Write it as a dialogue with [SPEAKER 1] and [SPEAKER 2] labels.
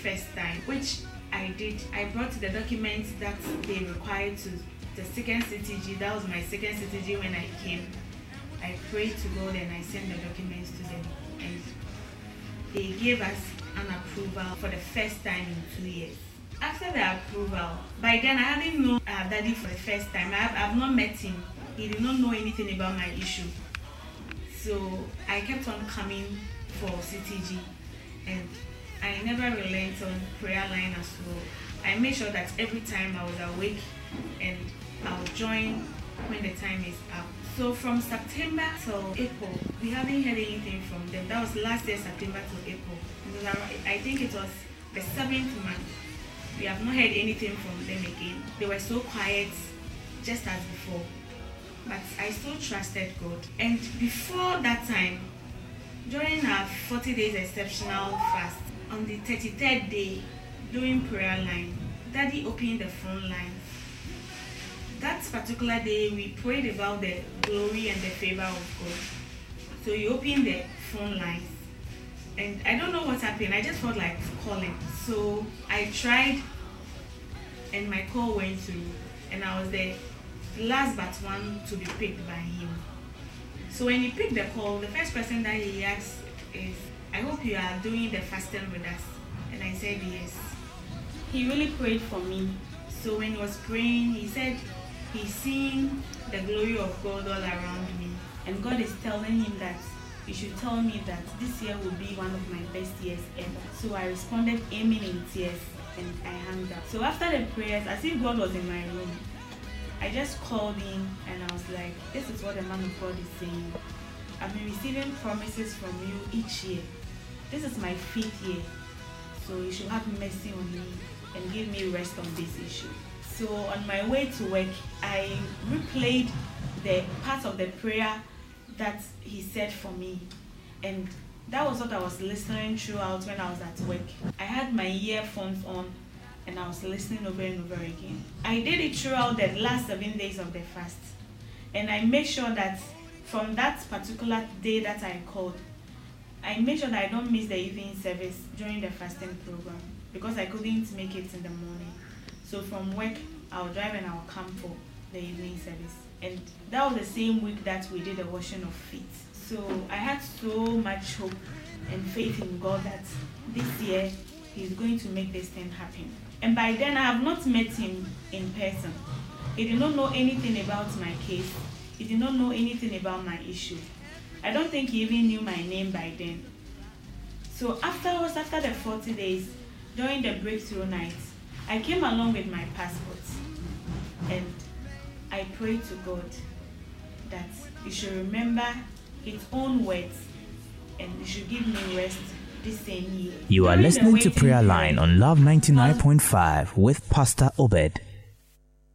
[SPEAKER 1] first time, which I did. I brought the documents that they required to the second CTG. That was my second CTG when I came. I prayed to God and I sent the documents to them. And they gave us an approval for the first time in 2 years. After the approval, by then I hadn't known Daddy for the first time. I've not met him. He did not know anything about my issue. So I kept on coming for CTG and I never relent on prayer line as well. I made sure that every time I was awake and I'll join when the time is up. So from September till April, we haven't heard anything from them. That was last year, September till April. I think it was the 7th month. We have not heard anything from them again. They were so quiet, just as before. But I still trusted God. And before that time, during our 40 days exceptional fast, on the 33rd day, during prayer line, Daddy opened the phone line. That particular day, we prayed about the glory and the favor of God. So he opened the phone lines. And I don't know what happened. I just felt like calling. So I tried, and my call went through. And I was the last but one to be picked by him. So when he picked the call, the first person that he asked is, I hope you are doing the fasting with us. And I said yes. He really prayed for me. So when he was praying, he said he's seeing the glory of God all around me. And God is telling him that you should tell me that this year will be one of my best years ever. So I responded, amen, in tears, and I hung up. So after the prayers, as if God was in my room, I just called in and I was like, this is what the man of God is saying. I've been receiving promises from you each year. This is my 5th year. So you should have mercy on me and give me rest on this issue. So on my way to work, I replayed the part of the prayer that he said for me. And that was what I was listening throughout when I was at work. I had my earphones on and I was listening over and over again. I did it throughout the last 7 days of the fast. And I made sure that from that particular day that I called, I made sure that I don't miss the evening service during the fasting program because I couldn't make it in the morning. So from work, I'll drive and I'll come for the evening service. And that was the same week that we did the washing of feet. So I had so much hope and faith in God that this year He's going to make this thing happen. And by then I have not met him in person. He did not know anything about my case. He did not know anything about my issue. I don't think he even knew my name by then. So afterwards, after the 40 days, during the breakthrough night, I came along with my passport. And I prayed to God that He should remember His own words and He should give me rest this same year.
[SPEAKER 2] You are listening to Prayer Line on Love 99.5 with Pastor Obed.